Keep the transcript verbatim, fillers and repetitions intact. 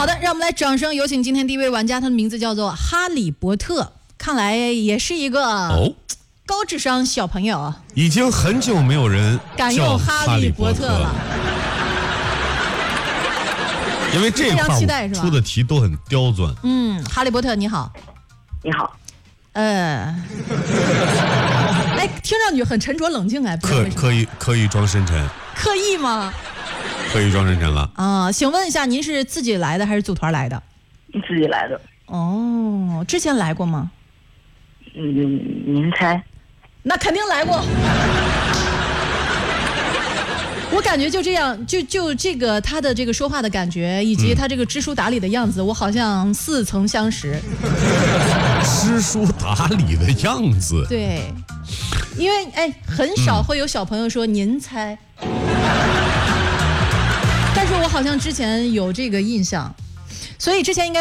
的，让我们来掌声有请今天第一位玩家，他的名字叫做哈利波特，看来也是一个哦高智商小朋友。 已经很久没有人敢用哈利波特了， 因为这块儿出的题都很刁钻。 嗯，哈利波特你好。 你好。 呃，哎，听上去很沉着冷静哎， 刻刻意刻意装深沉。 刻意吗？ 刻意装深沉了啊！请问一下，您是自己来的还是组团来的？ 自己来的。 哦，之前来过吗？ 嗯，您猜？ 那肯定来过。我感觉就这样，就就这个他的这个说话的感觉，以及他这个知书达理的样子，嗯、我好像似曾相识。 知书达理的样子。 对，因为哎，很少会有小朋友说、嗯、您猜，但是我好像之前有这个印象，所以之前应该。